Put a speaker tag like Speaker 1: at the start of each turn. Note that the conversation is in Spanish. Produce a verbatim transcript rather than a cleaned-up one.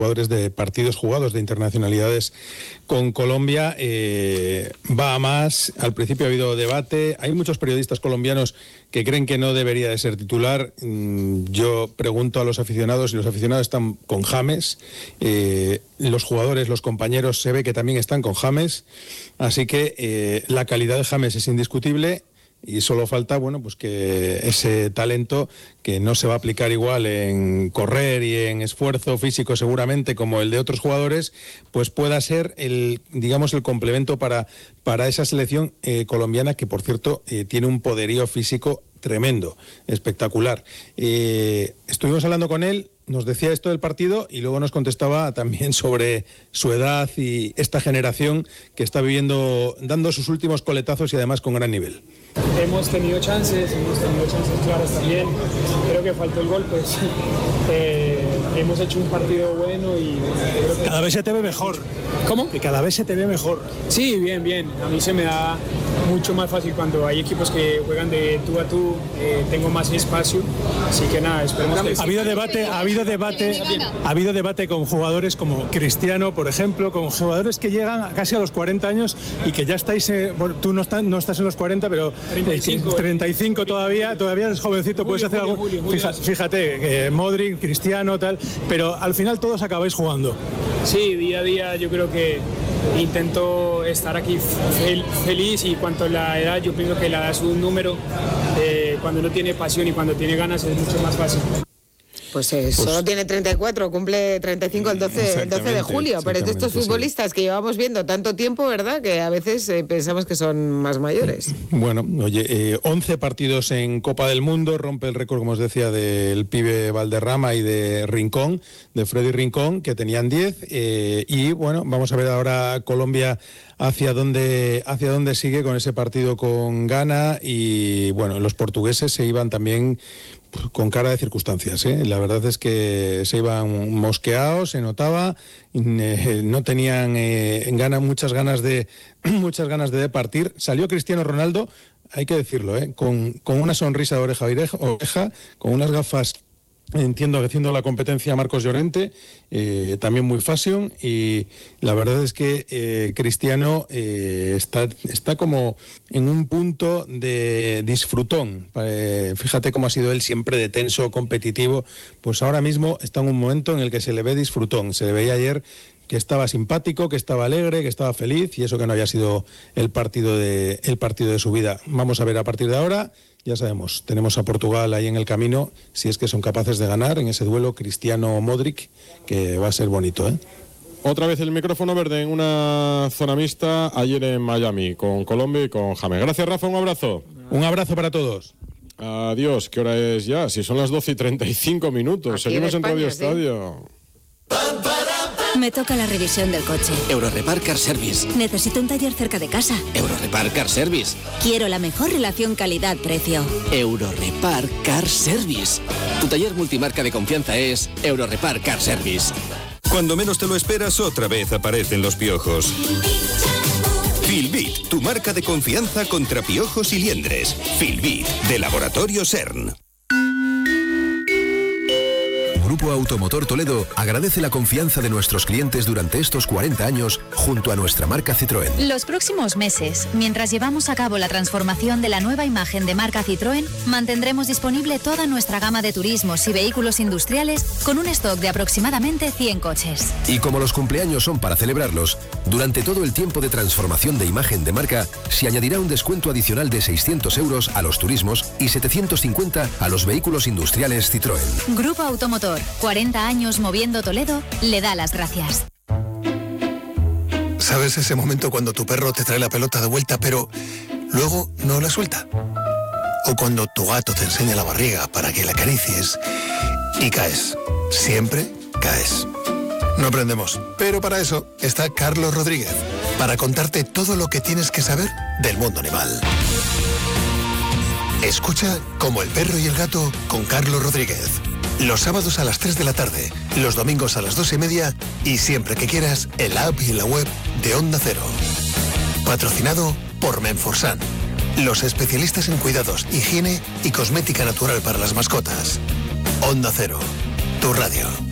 Speaker 1: jugadores de partidos jugados, de internacionalidades con Colombia, eh, va a más. Al principio ha habido debate, hay muchos periodistas colombianos que creen que no debería de ser titular. Yo pregunto a los aficionados y los aficionados están con James, eh, los jugadores, los compañeros se ve que también están con James, así que eh, la calidad de James es indiscutible. Y solo falta, bueno, pues que ese talento que no se va a aplicar igual en correr y en esfuerzo físico seguramente como el de otros jugadores, pues pueda ser el, digamos, el complemento para, para esa selección eh, colombiana que, por cierto, eh, tiene un poderío físico tremendo, espectacular. Eh, estuvimos hablando con él, nos decía esto del partido y luego nos contestaba también sobre su edad y esta generación que está viviendo, dando sus últimos coletazos y además con gran nivel.
Speaker 2: Hemos tenido chances, hemos tenido chances claras también, creo que faltó el gol, pues eh, hemos hecho un partido bueno y... Creo que...
Speaker 3: Cada vez se te ve mejor.
Speaker 2: ¿Cómo?
Speaker 3: Que cada vez se te ve mejor.
Speaker 2: Sí, bien, bien, a mí se me da mucho más fácil cuando hay equipos que juegan de tú a tú, eh, tengo más espacio, así que nada, esperemos que...
Speaker 3: Ha habido debate, ha habido debate, ha habido debate con jugadores como Cristiano, por ejemplo, con jugadores que llegan casi a los cuarenta años y que ya estáis, eh, bueno, tú no, está, no estás en los cuarenta, pero
Speaker 2: treinta y cinco,
Speaker 3: treinta y cinco todavía, todavía eres jovencito, puedes hacer algo.
Speaker 2: Julio, Julio,
Speaker 3: fíjate, fíjate eh, Modric, Cristiano, tal, pero al final todos acabáis jugando.
Speaker 2: Sí, día a día yo creo que intento estar aquí fel- feliz y cuanto a la edad, yo pienso que la edad es un número, eh, cuando uno tiene pasión y cuando tiene ganas es mucho más fácil.
Speaker 4: Pues, eh, pues solo tiene treinta y cuatro, cumple treinta y cinco el doce, el doce de julio, pero es de estos futbolistas sí. que llevamos viendo tanto tiempo, ¿verdad?, que a veces eh, pensamos que son más mayores.
Speaker 1: Bueno, oye, eh, once partidos en Copa del Mundo, rompe el récord, como os decía, del pibe Valderrama y de Rincón, de Freddy Rincón, que tenían diez, eh, y bueno, vamos a ver ahora Colombia hacia dónde, hacia dónde sigue con ese partido con Ghana, y bueno, los portugueses se iban también con cara de circunstancias, ¿eh? La verdad es que se iban mosqueados, se notaba, eh, no tenían eh, ganas, muchas ganas de muchas ganas de partir. Salió Cristiano Ronaldo, hay que decirlo, ¿eh? con, con una sonrisa de oreja a oreja, con unas gafas. Entiendo que haciendo la competencia a Marcos Llorente, eh, también muy fashion, y la verdad es que eh, Cristiano eh, está, está como en un punto de disfrutón. Eh, fíjate cómo ha sido él siempre de tenso, competitivo, pues ahora mismo está en un momento en el que se le ve disfrutón. Se le veía ayer que estaba simpático, que estaba alegre, que estaba feliz, y eso que no había sido el partido de, el partido de su vida. Vamos a ver a partir de ahora. Ya sabemos, tenemos a Portugal ahí en el camino, si es que son capaces de ganar en ese duelo Cristiano-Modric, que va a ser bonito, ¿eh?
Speaker 5: Otra vez el micrófono verde en una zona mixta ayer en Miami, con Colombia y con James. Gracias, Rafa, un abrazo.
Speaker 1: Un abrazo para todos.
Speaker 5: Adiós, ¿qué hora es ya? Si son las doce y treinta y cinco minutos.
Speaker 4: Aquí
Speaker 5: Seguimos en,
Speaker 4: en España,
Speaker 5: Radio
Speaker 4: ¿sí?
Speaker 5: Estadio.
Speaker 6: Me toca la revisión del coche.
Speaker 7: Eurorepar Car Service.
Speaker 6: Necesito un taller cerca de casa.
Speaker 7: Eurorepar Car Service.
Speaker 6: Quiero la mejor relación calidad-precio.
Speaker 7: Eurorepar Car Service. Tu taller multimarca de confianza es Eurorepar Car Service.
Speaker 8: Cuando menos te lo esperas, otra vez aparecen los piojos. Filbit, tu marca de confianza contra piojos y liendres. Filbit, de Laboratorio CERN.
Speaker 9: Grupo Automotor Toledo agradece la confianza de nuestros clientes durante estos cuarenta años junto a nuestra marca Citroën.
Speaker 10: Los próximos meses, mientras llevamos a cabo la transformación de la nueva imagen de marca Citroën, mantendremos disponible toda nuestra gama de turismos y vehículos industriales con un stock de aproximadamente cien coches.
Speaker 9: Y como los cumpleaños son para celebrarlos, durante todo el tiempo de transformación de imagen de marca se añadirá un descuento adicional de seiscientos euros a los turismos y setecientos cincuenta a los vehículos industriales Citroën.
Speaker 10: Grupo Automotor, cuarenta años moviendo Toledo, le da las gracias.
Speaker 11: ¿Sabes ese momento cuando tu perro te trae la pelota de vuelta pero luego no la suelta? O cuando tu gato te enseña la barriga para que la acaricies y caes. Siempre caes. No aprendemos, pero para eso está Carlos Rodríguez, para contarte todo lo que tienes que saber del mundo animal. Escucha Como el perro y el gato con Carlos Rodríguez. Los sábados a las tres de la tarde, los domingos a las dos y media y siempre que quieras en la app y en la web de Onda Cero. Patrocinado por Menforsan, los especialistas en cuidados, higiene y cosmética natural para las mascotas. Onda Cero, tu radio.